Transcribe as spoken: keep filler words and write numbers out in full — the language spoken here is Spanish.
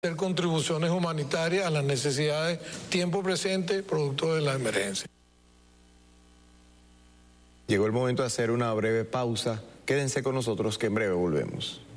hacer contribuciones humanitarias a las necesidades tiempo presente, producto de la emergencia. Llegó el momento de hacer una breve pausa. Quédense con nosotros que en breve volvemos.